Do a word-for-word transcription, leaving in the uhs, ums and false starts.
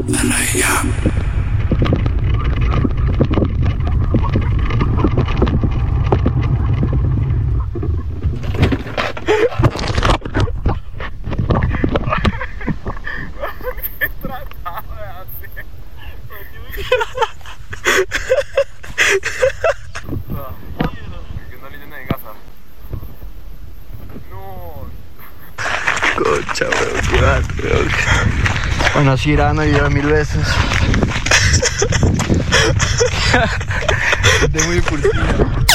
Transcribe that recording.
Concha, weón, qué vato, weón. Bueno, así era, no iba mil veces. De muy impulsiva.